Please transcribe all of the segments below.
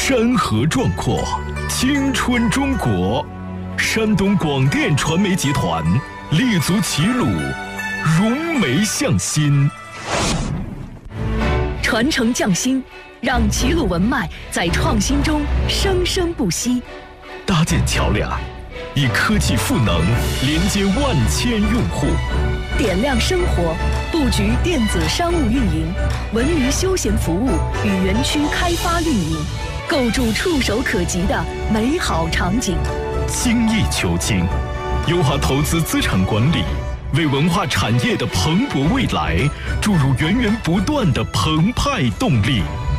山河壮阔，青春中国。山东广电传媒集团立足齐鲁，融媒向心， 传承匠心，让齐鲁文脉在创新中生生不息。 搭建桥梁，以科技赋能连接万千用户。 点亮生活，布局电子商务运营、文娱休闲服务与园区开发运营，构筑触手可及的美好场景。 精益求精，优化投资资产管理，为文化产业的蓬勃未来注入源源不断的澎湃动力。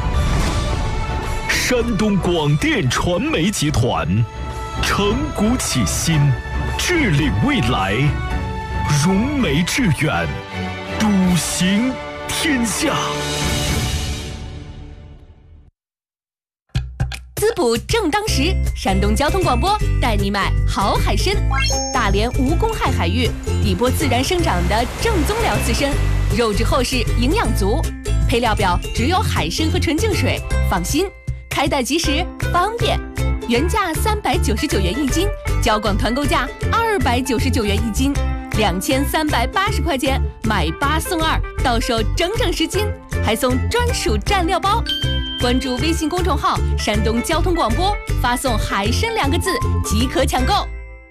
山东广电传媒集团，承股启新，致领未来，融媒致远，笃行天下。 滋补正当时，山东交通广播带你买好海参。大连无公害海域，底波自然生长的正宗辽刺参，肉质厚实，营养足。配料表只有海参和纯净水，放心，开袋即食，方便。原价399元一斤，交广团购价299元一斤，2380块钱买8送2，到手整整10斤，还送专属蘸料包。关注微信公众号山东交通广播，发送海参2个字即可抢购。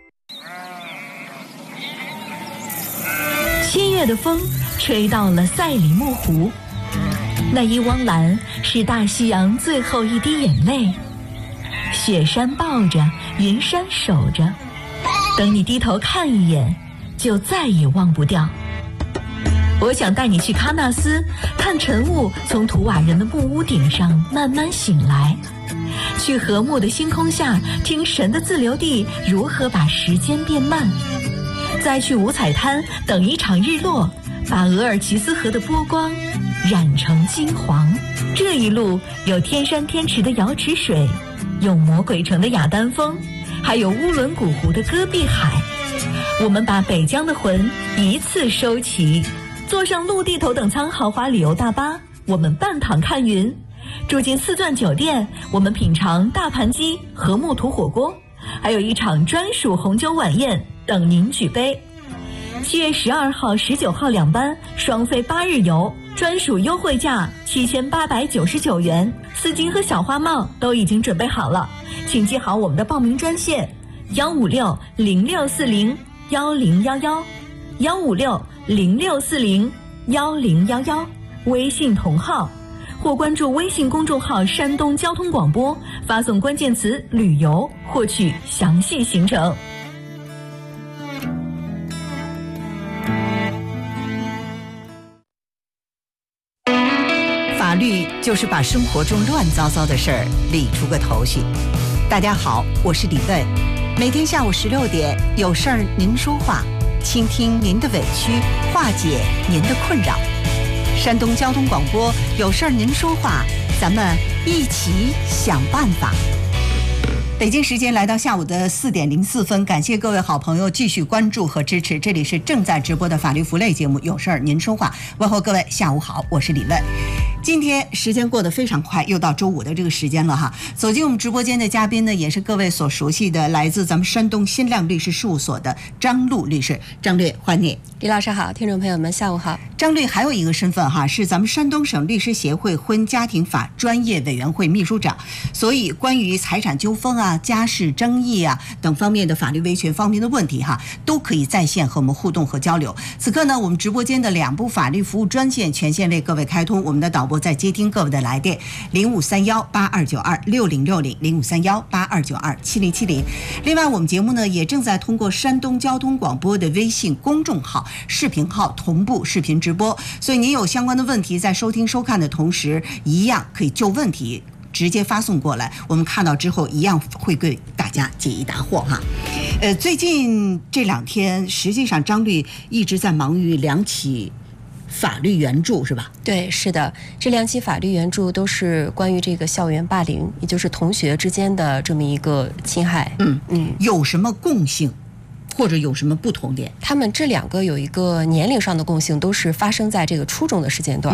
7月的风吹到了赛里木湖，那一汪蓝是大西洋最后一滴眼泪，雪山抱着，云山守着，等你低头看一眼，就再也忘不掉。我想带你去喀纳斯，看晨雾从图瓦人的木屋顶上慢慢醒来，去和睦的星空下听神的自留地如何把时间变慢，再去五彩滩等一场日落，把额尔齐斯河的波光染成金黄。这一路有天山天池的瑶池水，有魔鬼城的雅丹峰，还有乌伦古湖的戈壁海。我们把北疆的魂一次收齐，坐上陆地头等舱豪华旅游大巴，我们半躺看云；住进4钻酒店，我们品尝大盘鸡和木土火锅，还有一场专属红酒晚宴等您举杯。7月12号、19号2班双飞8日游，专属优惠价7899元，丝巾和小花帽都已经准备好了，请记好我们的报名专线156-0640-1011，156-0640-1011，微信同号，或关注微信公众号山东交通广播，发送关键词旅游获取详细行程。 法律就是把生活中乱糟糟的事儿理出个头绪。大家好，我是李问，每天下午16点，有事儿您说话，倾听您的委屈，化解您的困扰。山东交通广播，有事儿您说话，咱们一起想办法。北京时间来到下午的4点04分，感谢各位好朋友继续关注和支持，这里是正在直播的法律服务类节目，有事儿您说话，问候各位下午好，我是李问。今天时间过得非常快，又到周五的这个时间了哈。走进我们直播间的嘉宾呢，也是各位所熟悉的，来自咱们山东新亮律师事务所的张璐律师。张律，欢迎你。 李老师好，听众朋友们下午好。 张律还有一个身份哈，是咱们山东省律师协会婚家庭法专业委员会秘书长，所以关于财产纠纷啊、家事争议啊等方面的法律维权方面的问题哈，都可以在线和我们互动和交流。此刻呢，我们直播间的2部法律服务专线全线为各位开通，我们的导播在接听各位的来电，0531-8292-6060，0531-8292-7070。另外，我们节目呢也正在通过山东交通广播的微信公众号、视频号同步视频直播，所以您有相关的问题，在收听收看的同时，一样可以就问题直接发送过来，我们看到之后一样会给大家解疑答惑哈。最近这2天，实际上张律一直在忙于2起法律援助，是吧？ 对，是的，这2起法律援助都是关于这个校园霸凌，也就是同学之间的这么一个侵害。 有什么共性？或者有什么不同点？ 他们这2个有一个年龄上的共性，都是发生在这个初中的时间段。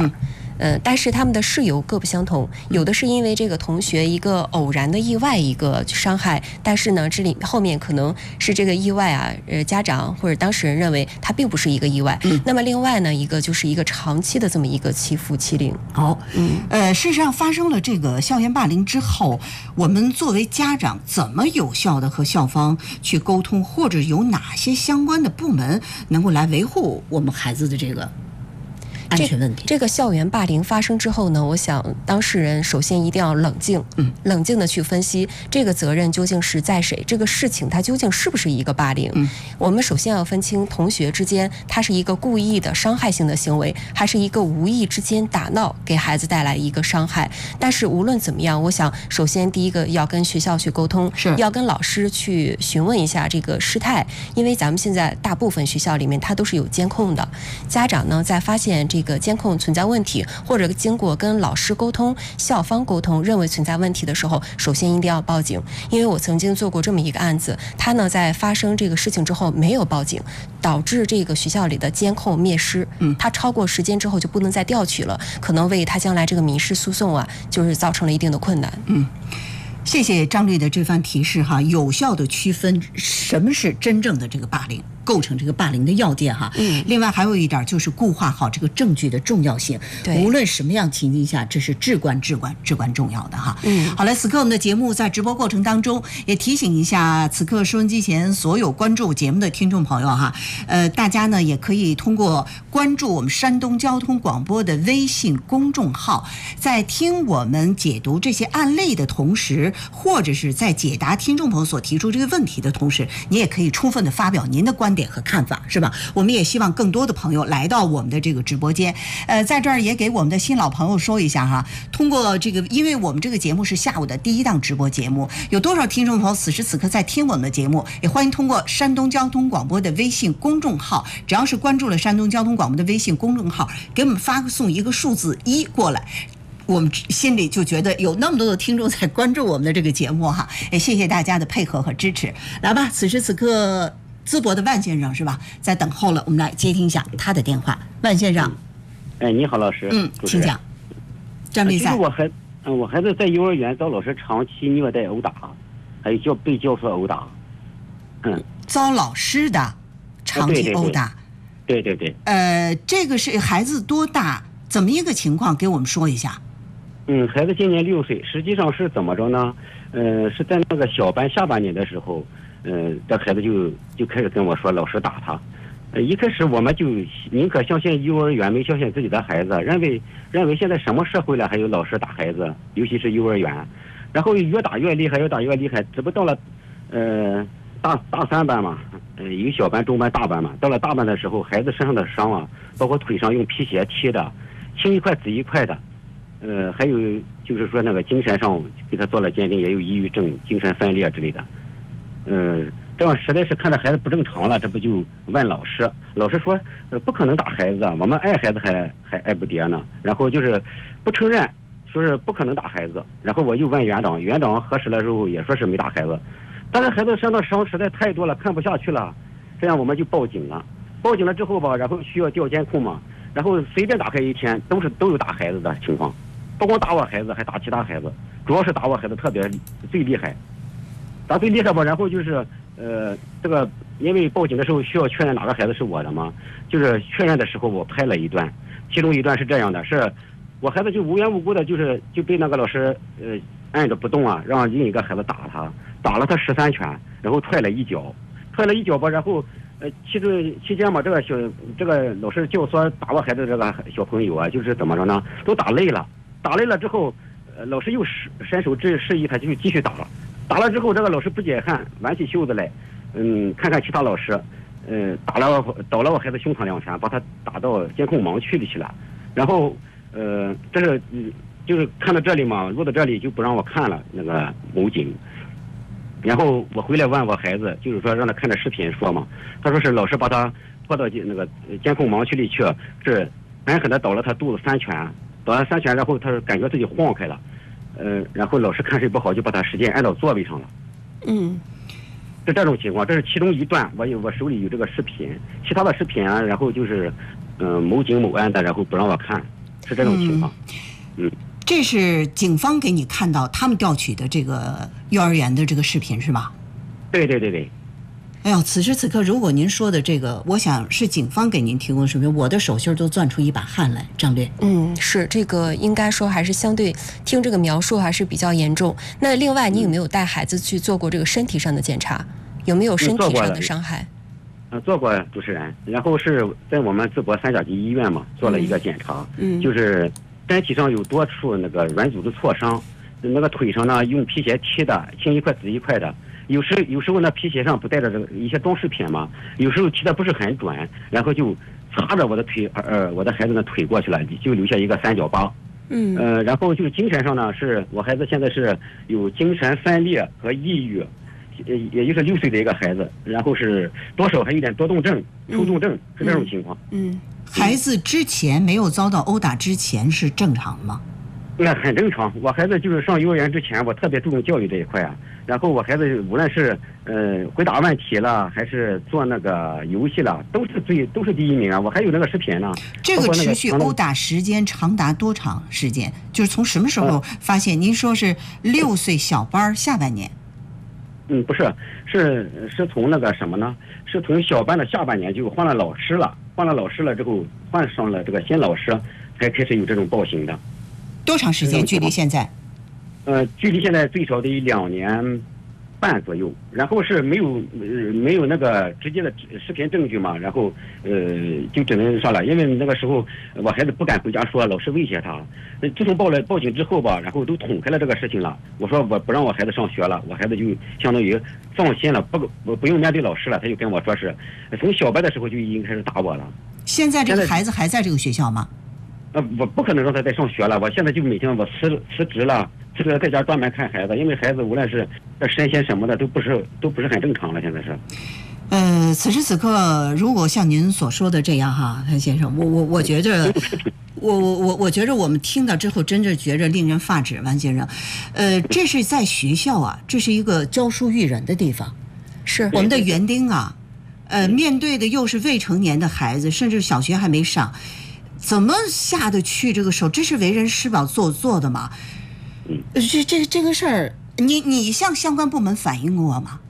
但是他们的事由各不相同，有的是因为这个同学一个偶然的意外一个伤害，但是呢，这里后面可能是这个意外啊，家长或者当事人认为它并不是一个意外。那么另外呢，一个就是一个长期的这么一个欺负欺凌。 事实上发生了这个校园霸凌之后，我们作为家长怎么有效的和校方去沟通，或者有哪些相关的部门能够来维护我们孩子的这个安全问题？ 这个校园霸凌发生之后呢，我想当事人首先一定要冷静，冷静的去分析这个责任究竟是在谁，这个事情它究竟是不是一个霸凌。我们首先要分清同学之间它是一个故意的伤害性的行为，还是一个无意之间打闹给孩子带来一个伤害。但是无论怎么样，我想首先第一个要跟学校去沟通，要跟老师去询问一下这个事态，因为咱们现在大部分学校里面它都是有监控的，家长呢在发现这个监控存在问题，或者经过跟老师沟通、校方沟通，认为存在问题的时候，首先一定要报警。因为我曾经做过这么一个案子，他呢在发生这个事情之后没有报警，导致这个学校里的监控灭失。他超过时间之后就不能再调取了，可能为他将来这个民事诉讼啊，就是造成了一定的困难。 谢谢张律的这番提示哈，有效的区分什么是真正的这个霸凌，构成这个霸凌的要件哈。另外还有一点就是固化好这个证据的重要性，无论什么样情境下，这是至关重要的哈。好了，此刻我们的节目在直播过程当中，也提醒一下此刻收音机前所有关注节目的听众朋友哈，大家呢也可以通过关注我们山东交通广播的微信公众号，在听我们解读这些案例的同时，或者是在解答听众朋友所提出这个问题的同时，你也可以充分的发表您的观点和看法，是吧？我们也希望更多的朋友来到我们的这个直播间。在这儿也给我们的新老朋友说一下哈，通过这个，因为我们这个节目是下午的第一档直播节目，有多少听众朋友此时此刻在听我们的节目，也欢迎通过山东交通广播的微信公众号，只要是关注了山东交通广播的微信公众号，给我们发送一个数字1过来，我们心里就觉得有那么多的听众在关注我们的这个节目哈，也谢谢大家的配合和支持。来吧，此时此刻淄博的万先生是吧，在等候了，我们来接听一下他的电话。万先生， 你好，老师。 请讲。张律在。 我孩子在幼儿园遭老师长期虐待殴打，还有被教唆殴打。 遭老师的长期殴打。 对。 这个是孩子多大？怎么一个情况？给我们说一下。 孩子今年6岁，实际上是怎么着呢？是在那个小班下半年的时候，这孩子就开始跟我说老师打他。一开始我们就宁可相信幼儿园，没相信自己的孩子，认为现在什么社会了还有老师打孩子，尤其是幼儿园，然后越打越厉害，这不到了大3班嘛，一个小班、中班、大班嘛，到了大班的时候，孩子身上的伤啊，包括腿上用皮鞋踢的，青一块紫一块的。还有就是说那个精神上给他做了鉴定，也有抑郁症、精神分裂之类的。这样实在是看着孩子不正常了，这不就问老师，老师说不可能打孩子，我们爱孩子还爱不迭呢。然后就是不承认，说是不可能打孩子。然后我又问园长，园长核实了之后也说是没打孩子。但是孩子身上伤实在太多了，看不下去了，这样我们就报警了。报警了之后吧，然后需要调监控嘛，然后随便打开一天都有打孩子的情况，不光打我孩子，还打其他孩子，主要是打我孩子最厉害，打最厉害吧。然后就是这个因为报警的时候需要确认哪个孩子是我的嘛，就是确认的时候我拍了一段，其中一段是这样的，是我孩子就无缘无故的就被那个老师按着不动啊，让另一个孩子打了他13拳，然后踹了一脚吧，然后期间嘛，这个老师教唆打我孩子这个小朋友啊，就是怎么着呢，都打累了之后，老师又伸手示意他就继续打了之后，这个老师不解汗，挽起袖子来，看看其他老师，倒了我孩子胸膛2拳，把他打到监控盲区里去了，然后这是就是看到这里嘛，录到这里就不让我看了那个某警。然后我回来问我孩子，就是说让他看着视频说嘛，他说是老师把他拖到那个监控盲区里去，是狠狠的倒了他肚子3拳，然后他感觉自己晃开了，然后老师看谁不好就把他使劲按到座位上了。是这种情况，这是其中一段，我手里有这个视频，其他的视频啊，然后就是某警某案的，然后不让我看， 是这种情况。 这是警方给你看到他们调取的这个幼儿园的这个视频是吧？ 对对对对。 哎呦，此时此刻，如果您说的这个，我想是警方给您提供的视频，我的手心都攥出一把汗来。张律， 是这个，应该说还是相对听这个描述还是比较严重。那另外，你有没有带孩子去做过这个身体上的检查？有没有身体上的伤害？ 做过，主持人。然后是在我们淄博3甲级医院嘛，做了一个检查，就是身体上有多处那个软组织挫伤，那个腿上呢用皮鞋踢的，青一块紫一块的。有时候呢皮鞋上不带着这个一些装饰品嘛，有时候踢的不是很准，然后就擦着我的腿，我的孩子的腿过去了，就留下一个3角疤。然后就精神上呢，是我孩子现在是有精神分裂和抑郁，也就是6岁的一个孩子，然后是多少还有点多动症、抽动症，是这种情况。 孩子之前没有遭到殴打之前是正常吗？ 那很正常。我孩子就是上幼儿园之前，我特别注重教育这一块啊。然后我孩子无论是回答问题了，还是做那个游戏了，都是第一名啊。我还有那个视频呢。 这个持续殴打时间长达多长时间？就是从什么时候发现？您说是6岁小班下半年？ 不是，是从那个什么呢？是从小班的下半年就换了老师了，之后换上了这个新老师，才开始有这种暴行的。 多长时间？距离现在？ 距离现在最少得2年半左右。然后是没有那个直接的视频证据嘛，然后就只能上了。因为那个时候我孩子不敢回家说，老师威胁他。自从报警之后吧，然后都捅开了这个事情了。我说我不让我孩子上学了，我孩子就相当于放心了，不用面对老师了。他就跟我说是从小班的时候就已经开始打我了。 现在这个孩子还在这个学校吗？ 我不可能让他再上学了。我现在就每天我辞职了，在家专门看孩子，因为孩子无论是身心什么的都不是很正常了。现在是。 此时此刻，如果像您所说的这样哈，潘先生，我觉着，我觉着我们听到之后，真的觉着令人发指。王先生，这是在学校啊，这是一个教书育人的地方， 是我们的园丁啊，面对的又是未成年的孩子，甚至小学还没上。怎么下得去这个手？这是为人师表做的吗？这个事儿，你向相关部门反映过吗？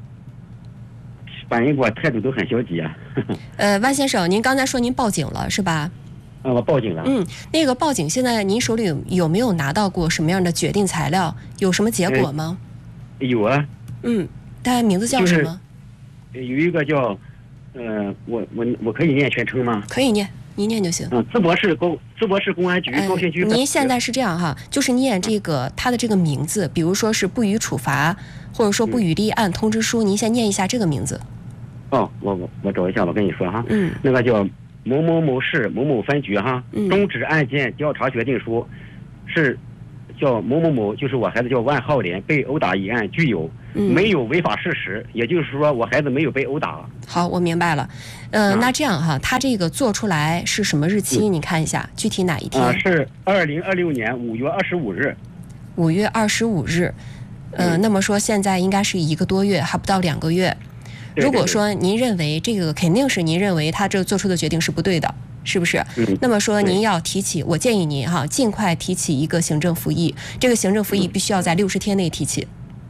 反映过，态度都很消极啊。 万先生，您刚才说您报警了是吧？ 我报警了。 那个报警，现在您手里有没有拿到过什么样的决定材料？有什么结果吗？ 有啊。 他名字叫什么？ 有一个叫，我可以念全称吗？ 可以念。你念就行。 淄博市公安局高新区。 您现在是这样哈，就是念这个他的这个名字，比如说是不予处罚，或者说不予立案通知书，您先念一下这个名字。 我找一下，我跟你说哈。那个叫某某某市某某分局哈，终止案件调查决定书，是叫某某某，就是我孩子叫万浩林，被殴打一案具有没有违法事实，也就是说我孩子没有被殴打。 好，我明白了。那这样哈，他这个做出来是什么日期？你看一下，具体哪一天？ 是2026年5月25日。 5月25日。那么说现在应该是1个多月，还不到2个月。如果说您认为这个肯定是您认为他这做出的决定是不对的，是不是？那么说您要提起，我建议您哈尽快提起一个行政复议，这个行政复议必须要在60天内提起。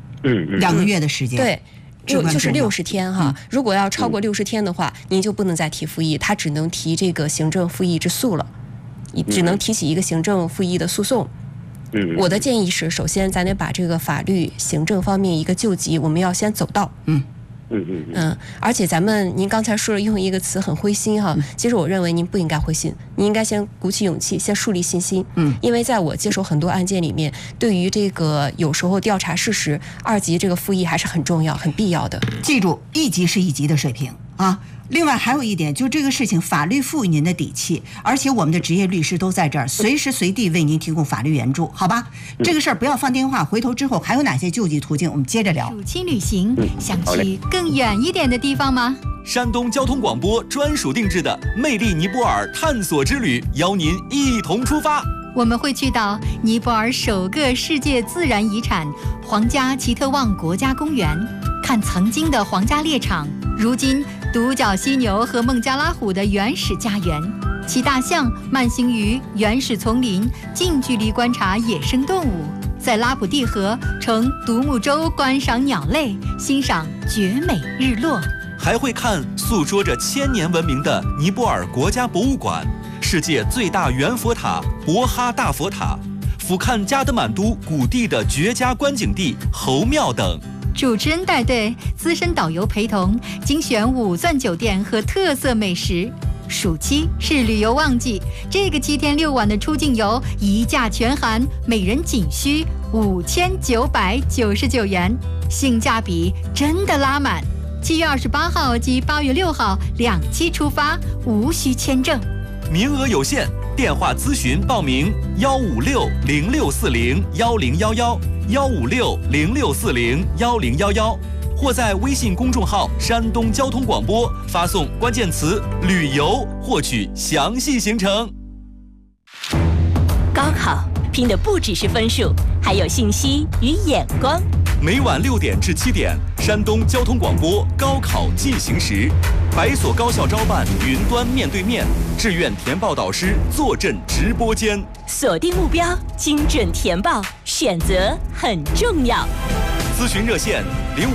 2个月的时间。 对。就是60天哈，如果要超过60天的话，您就不能再提复议，他只能提这个行政复议之诉了，只能提起一个行政复议的诉讼。我的建议是，首先咱得把这个法律行政方面一个救急，我们要先走到。而且您刚才说用一个词很灰心哈，其实我认为您不应该灰心，您应该先鼓起勇气，先树立信心。因为在我接手很多案件里面，对于这个有时候调查事实，2级这个复议还是很重要、很必要的。 记住，1级是1级的水平啊。另外还有一点，就这个事情，法律赋予您的底气，而且我们的职业律师都在这儿，随时随地为您提供法律援助，好吧？这个事儿不要放电话，回头之后还有哪些救济途径，我们接着聊。 暑期旅行，想去更远一点的地方吗？ 山东交通广播专属定制的魅力尼泊尔探索之旅，邀您一同出发。 我们会去到尼泊尔首个世界自然遗产皇家奇特旺国家公园，看曾经的皇家猎场，如今独角犀牛和孟加拉虎的原始家园， 骑大象慢行于原始丛林，近距离观察野生动物；在拉普蒂河乘独木舟观赏鸟类，欣赏绝美日落。 还会看诉说着1000年文明的尼泊尔国家博物馆，世界最大圆佛塔博哈大佛塔，俯瞰加德满都谷地的绝佳观景地侯庙等。 主持人带队，资深导游陪同，精选5钻酒店和特色美食。暑期是旅游旺季，这个7天6晚的出境游一价全含，每人仅需5999元，性价比真的拉满。7月28号及8月6号2期出发，无需签证， 名额有限，电话咨询报名1560640111561155606401011，或在微信公众号山东交通广播发送关键词旅游获取详细行程。 高考拼的不只是分数，还有信息与眼光。 每晚6点至7点，山东交通广播高考进行时，百所高校招办云端面对面，志愿填报导师坐镇直播间。 锁定目标，精准填报，选择很重要。 咨询热线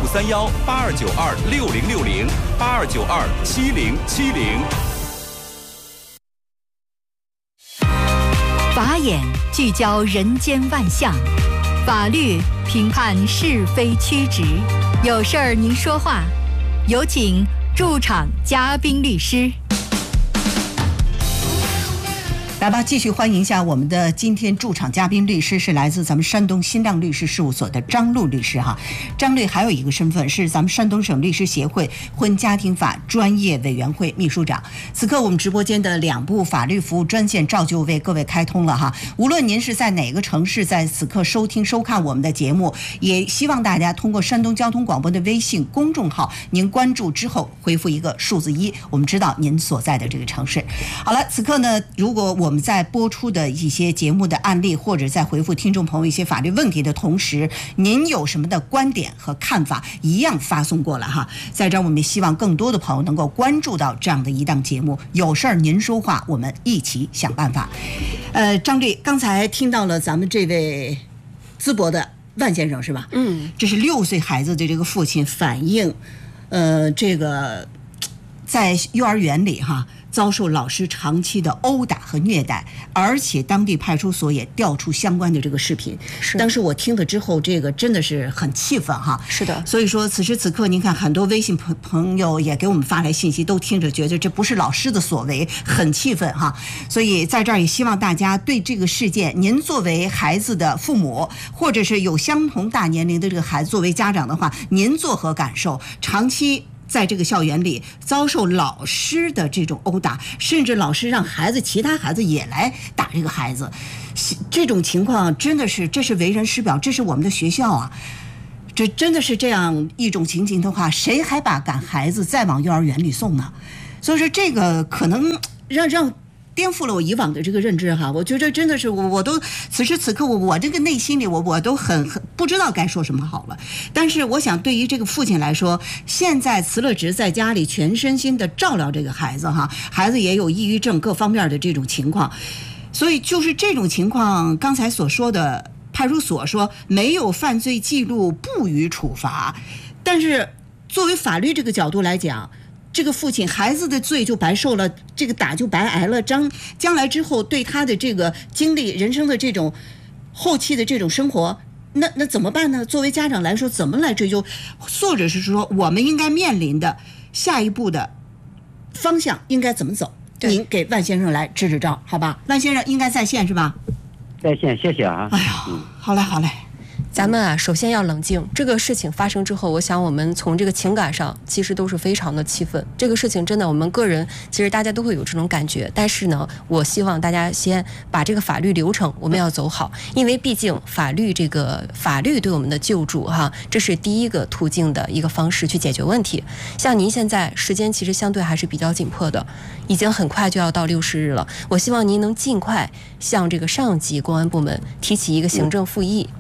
05318292606082927070。 法眼聚焦人间万象，法律评判是非曲直。有事儿您说话，有请驻场嘉宾律师。 来吧，继续欢迎一下我们的今天驻场嘉宾律师，是来自咱们山东新亮律师事务所的张璐律师哈。张律还有一个身份是咱们山东省律师协会婚家庭法专业委员会秘书长。此刻我们直播间的2部法律服务专线照旧为各位开通了哈。无论您是在哪个城市，在此刻收听收看我们的节目，也希望大家通过山东交通广播的微信公众号，您关注之后回复一个数字1，我们知道您所在的这个城市。好了，此刻呢，如果我们在播出的一些节目的案例，或者在回复听众朋友一些法律问题的同时，您有什么的观点和看法，一样发送过来哈。在这儿我们也希望更多的朋友能够关注到这样的一档节目，有事儿您说话，我们一起想办法。张律，刚才听到了咱们这位淄博的万先生是吧？这是6岁孩子的这个父亲反映，这个在幼儿园里哈，遭受老师长期的殴打和虐待，而且当地派出所也调出相关的这个视频。是，当时我听了之后，这个真的是很气愤哈。是的，所以说此时此刻，您看很多微信朋友也给我们发来信息，都听着觉得这不是老师的所为，很气愤哈。所以在这儿也希望大家对这个事件，您作为孩子的父母，或者是有相同大年龄的这个孩子作为家长的话，您作何感受？长期在这个校园里遭受老师的这种殴打，甚至老师让其他孩子也来打这个孩子，这种情况真的是，这是为人师表，这是我们的学校啊。这真的是这样一种情形的话，谁还赶孩子再往幼儿园里送呢？所以说这个可能让颠覆了我以往的这个认知哈。我觉得真的是我都此时此刻我这个内心里我都很不知道该说什么好了。但是我想对于这个父亲来说，现在辞了职在家里全身心的照料这个孩子哈，孩子也有抑郁症各方面的这种情况，所以就是这种情况，刚才所说的派出所说没有犯罪记录不予处罚，但是作为法律这个角度来讲，这个父亲孩子的罪就白受了，这个打就白挨了，将来之后对他的这个经历人生的这种后期的这种生活，那怎么办呢？作为家长来说，怎么来追究，或者是说我们应该面临的下一步的方向应该怎么走？您给万先生来支招，好吧？万先生应该在线是吧？ 在线，谢谢啊。 哎呀，好嘞。 咱们啊，首先要冷静。这个事情发生之后，我想我们从这个情感上其实都是非常的气愤。这个事情真的，我们个人其实大家都会有这种感觉。但是呢，我希望大家先把这个法律流程我们要走好，因为毕竟法律对我们的救助哈，这是第一个途径的一个方式去解决问题。像您现在时间其实相对还是比较紧迫的，已经很快就要到60日了。我希望您能尽快向这个上级公安部门提起一个行政复议。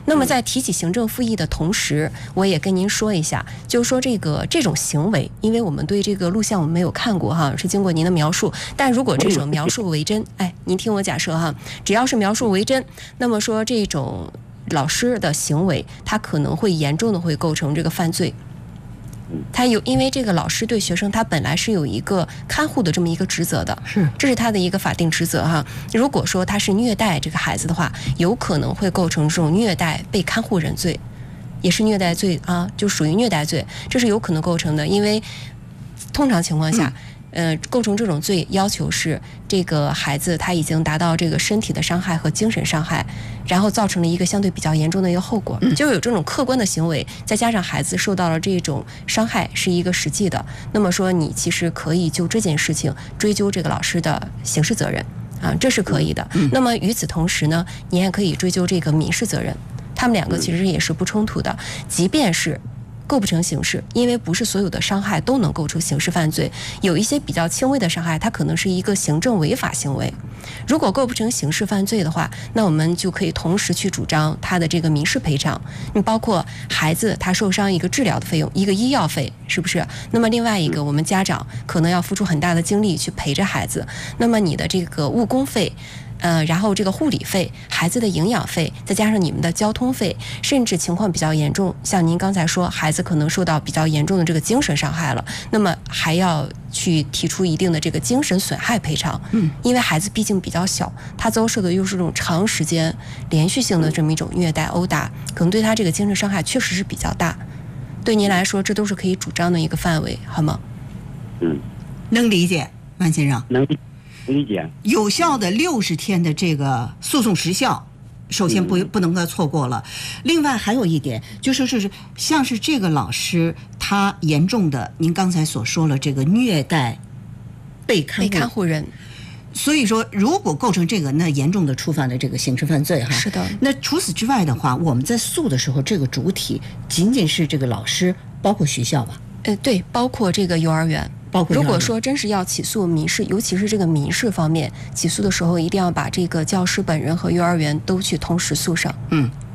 那么在提起行政复议的同时，我也跟您说一下，就是说这种行为，因为我们对这个录像我们没有看过哈，是经过您的描述。但如果这种描述为真，您听我假设哈，只要是描述为真，那么说这种老师的行为，他可能会严重的会构成这个犯罪。因为这个老师对学生他本来是有一个看护的这么一个职责的，这是他的一个法定职责哈。如果说他是虐待这个孩子的话，有可能会构成这种虐待被看护人罪，也是虐待罪啊，就属于虐待罪，这是有可能构成的。因为通常情况下，构成这种罪要求是这个孩子他已经达到这个身体的伤害和精神伤害，然后造成了一个相对比较严重的一个后果，就有这种客观的行为，再加上孩子受到了这种伤害是一个实际的，那么说你其实可以就这件事情追究这个老师的刑事责任啊，这是可以的。那么与此同时呢，你也可以追究这个民事责任，他们两个其实也是不冲突的，即便是构不成刑事，因为不是所有的伤害都能构成刑事犯罪，有一些比较轻微的伤害，它可能是一个行政违法行为。如果构不成刑事犯罪的话，那我们就可以同时去主张他的这个民事赔偿。你包括孩子他受伤一个治疗的费用，一个医药费，是不是？那么另外一个，我们家长可能要付出很大的精力去陪着孩子，那么你的这个误工费。然后这个护理费、孩子的营养费，再加上你们的交通费，甚至情况比较严重，像您刚才说，孩子可能受到比较严重的这个精神伤害了，那么还要去提出一定的这个精神损害赔偿。因为孩子毕竟比较小，他遭受的又是这种长时间连续性的这么一种虐待、殴打，可能对他这个精神伤害确实是比较大。对您来说，这都是可以主张的一个范围，好吗？ 能理解，万先生。 能理解。 有效的60天的这个诉讼时效，首先不能够错过了。另外还有一点，就是像是这个老师他严重的，您刚才所说了这个虐待被看护人，所以说如果构成这个，那严重的触犯了这个刑事犯罪哈。 是的。 那除此之外的话，我们在诉的时候，这个主体仅仅是这个老师，包括学校吧？ 对，包括这个幼儿园。如果说真是要起诉民事，尤其是这个民事方面，起诉的时候一定要把这个教师本人和幼儿园都去同时诉上。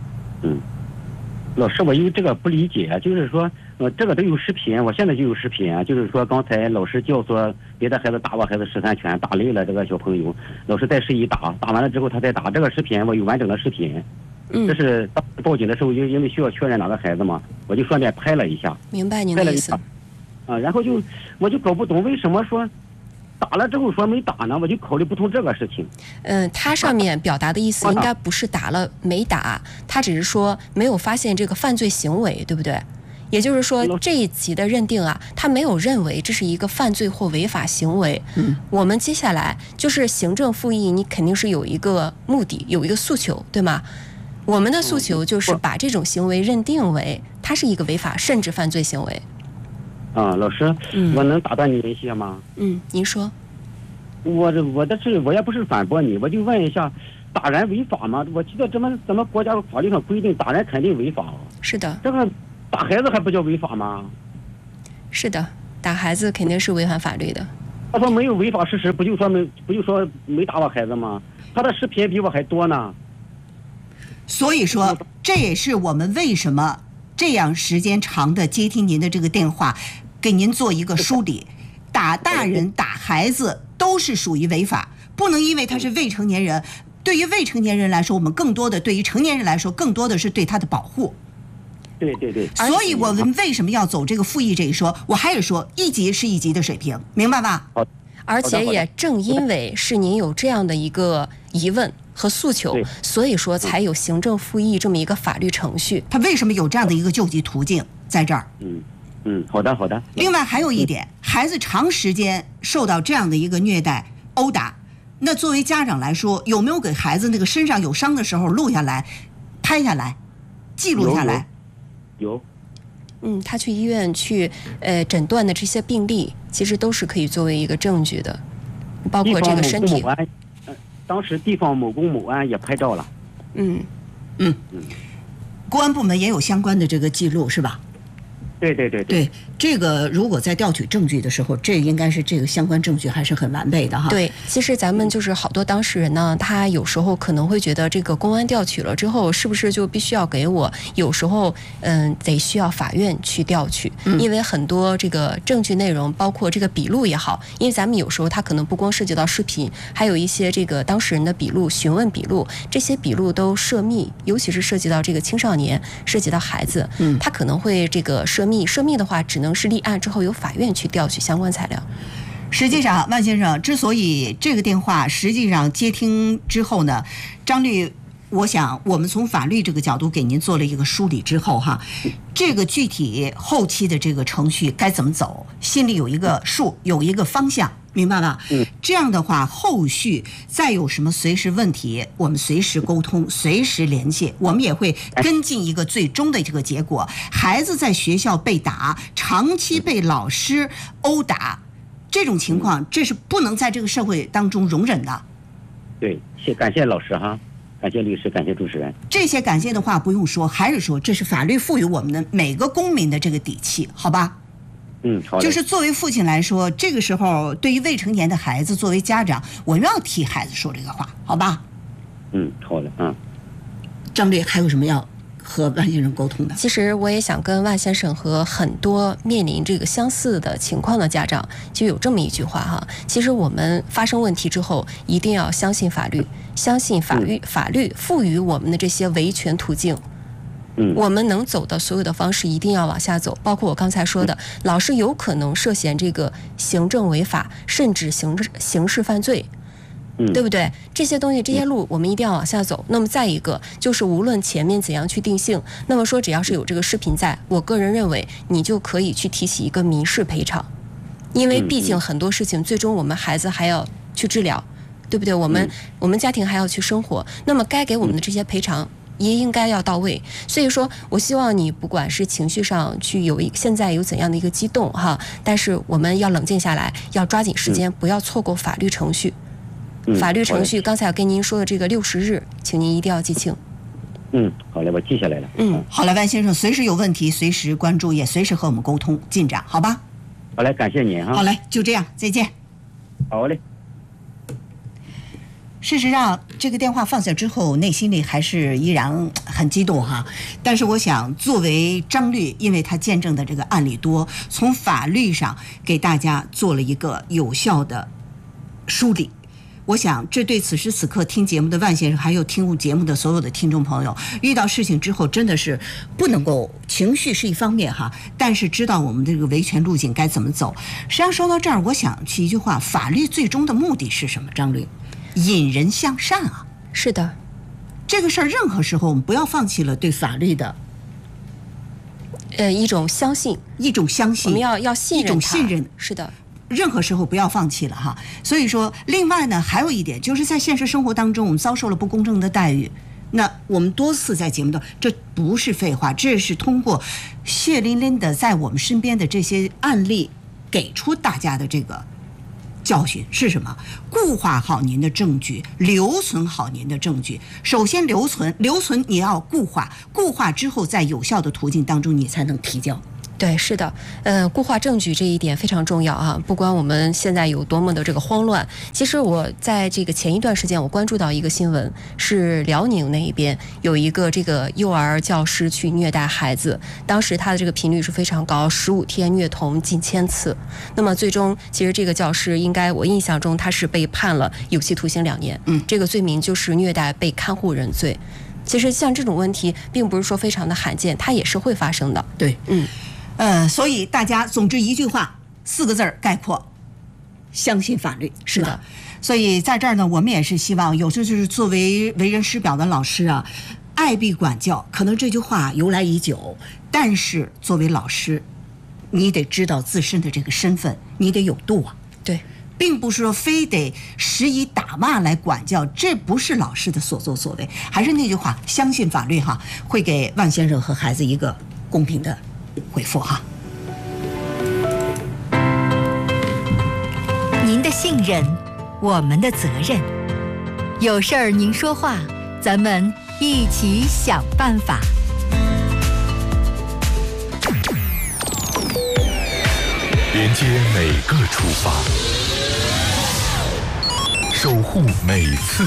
老师，我有这个不理解，就是说，这个都有视频，我现在就有视频啊，就是说刚才老师教唆别的孩子打我孩子13拳，打累了这个小朋友，老师再示意打完了之后他再打，这个视频我有完整的视频。这是当时报警的时候，因为需要确认哪个孩子嘛，我就顺便拍了一下。 明白您的意思。 然后我就搞不懂为什么说打了之后说没打呢，我就考虑不通这个事情。 他上面表达的意思应该不是打了没打，他只是说没有发现这个犯罪行为，对不对？也就是说这一级的认定啊，他没有认为这是一个犯罪或违法行为。我们接下来就是行政复议，你肯定是有一个目的，有一个诉求，对吗？我们的诉求就是把这种行为认定为它是一个违法甚至犯罪行为。 老师，我能打断你一下吗？ 您说。 我也不是反驳你，我就问一下，打人违法吗？我记得咱们国家法律上规定，打人肯定违法。 是的。 这个打孩子还不叫违法吗？ 是的，打孩子肯定是违反法律的。 他说没有违法事实，不就说没打我孩子吗？他的视频比我还多呢。 所以说，这也是我们为什么这样时间长的接听您的这个电话，给您做一个梳理。打大人打孩子都是属于违法，不能因为他是未成年人。对于未成年人来说，我们更多的对于成年人来说，更多的是对他的保护。 对。 所以我们为什么要走这个复议这一说？我还是说一级是一级的水平，明白吧？ 而且也正因为是您有这样的一个疑问和诉求，所以说才有行政复议这么一个法律程序。 他为什么有这样的一个救济途径在这儿？ 好的。 另外还有一点，孩子长时间受到这样的一个虐待、殴打，那作为家长来说，有没有给孩子那个身上有伤的时候录下来、拍下来、记录下来？ 有。 他去医院去诊断的这些病例，其实都是可以作为一个证据的，包括这个身体。 当时地方某公某安也拍照了。 公安部门也有相关的这个记录，是吧？ 对，这个如果在调取证据的时候，这应该是这个相关证据还是很完备的哈。 对，其实咱们就是好多当事人呢，他有时候可能会觉得这个公安调取了之后，是不是就必须要给我？有时候得需要法院去调取，因为很多这个证据内容，包括这个笔录也好，因为咱们有时候它可能不光涉及到视频，还有一些这个当事人的笔录、询问笔录，这些笔录都涉密，尤其是涉及到这个青少年，涉及到孩子，他可能会这个涉密的话，只能是立案之后由法院去调取相关材料。 实际上，万先生之所以这个电话实际上接听之后呢，张律，我想我们从法律这个角度给您做了一个梳理之后哈，这个具体后期的这个程序该怎么走，心里有一个数，有一个方向。明白吧？这样的话，后续再有什么随时问题，我们随时沟通，随时联系，我们也会跟进一个最终的这个结果。孩子在学校被打，长期被老师殴打，这种情况，这是不能在这个社会当中容忍的。 对，感谢老师哈，感谢律师，感谢主持人。 这些感谢的话不用说，还是说这是法律赋予我们的每个公民的这个底气，好吧？ 好。 就是作为父亲来说，这个时候对于未成年的孩子，作为家长，我们要替孩子说这个话，好吧？ 好的。 张律还有什么要和万先生沟通的？ 其实我也想跟万先生和很多面临这个相似的情况的家长，就有这么一句话哈。其实我们发生问题之后，一定要相信法律，相信法律赋予我们的这些维权途径。我们能走的所有的方式一定要往下走，包括我刚才说的，老师有可能涉嫌这个行政违法，甚至刑事犯罪，对不对？这些东西，这些路我们一定要往下走。那么再一个就是，无论前面怎样去定性，那么说只要是有这个视频在，我个人认为你就可以去提起一个民事赔偿，因为毕竟很多事情最终我们孩子还要去治疗，对不对？我们家庭还要去生活，那么该给我们的这些赔偿也应该要到位。所以说我希望你不管是情绪上去现在有怎样的一个激动哈，但是我们要冷静下来，要抓紧时间，不要错过法律程序。法律程序刚才我跟您说的这个60日，请您一定要记清。 好嘞，我记下来了。 好嘞，万先生，随时有问题随时关注，也随时和我们沟通进展，好吧？ 好嘞，感谢您哈。 好嘞，就这样，再见。 好嘞。 事实上，这个电话放下之后，内心里还是依然很激动哈。但是我想，作为张律，因为他见证的这个案例多，从法律上给大家做了一个有效的梳理。我想，这对此时此刻听节目的万先生，还有听节目的所有的听众朋友，遇到事情之后，真的是不能够情绪是一方面哈，但是知道我们这个维权路径该怎么走。实际上说到这儿，我想起一句话：法律最终的目的是什么？张律，引人向善啊。 是的， 这个事儿任何时候我们不要放弃了对法律的一种相信， 我们要信任， 一种信任。 是的。 任何时候不要放弃了哈。所以说，另外呢，还有一点就是在现实生活当中，我们遭受了不公正的待遇。那我们多次在节目中，这不是废话，这是通过血淋淋的在我们身边的这些案例，给出大家的这个教训是什么？固化好您的证据，留存好您的证据。首先留存你要固化，固化之后在有效的途径当中，你才能提交。 对，是的，固化证据这一点非常重要啊！不管我们现在有多么的这个慌乱，其实我在这个前一段时间，我关注到一个新闻，是辽宁那一边有一个这个幼儿教师去虐待孩子，当时他的这个频率是非常高，15天虐童近1000次。那么最终，其实这个教师应该我印象中他是被判了有期徒刑2年，这个罪名就是虐待被看护人罪。其实像这种问题，并不是说非常的罕见，它也是会发生的。 对，所以大家总之一句话，4个字概括：相信法律，是吧？所以在这儿呢，我们也是希望，有时就是作为为人师表的老师啊，爱必管教，可能这句话由来已久，但是作为老师，你得知道自身的这个身份，你得有度啊。 对， 并不是说非得施以打骂来管教，这不是老师的所作所为。还是那句话，相信法律哈，会给万先生和孩子一个公平的回复哈。 您的信任，我们的责任。有事儿您说话，咱们一起想办法。 连接每个出发，守护每次